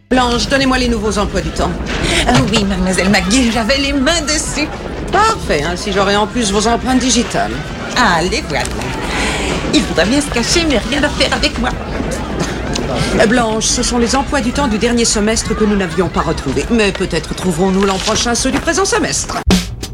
Blanche, donnez-moi les nouveaux emplois du temps. Ah oui, mademoiselle McGee, j'avais les mains dessus. Parfait, ainsi j'aurai en plus vos empreintes digitales. Ah, les voilà. Il faudra bien se cacher, mais rien à faire avec moi. Blanche, ce sont les emplois du temps du dernier semestre que nous n'avions pas retrouvés. Mais peut-être trouverons-nous l'an prochain ceux du présent semestre.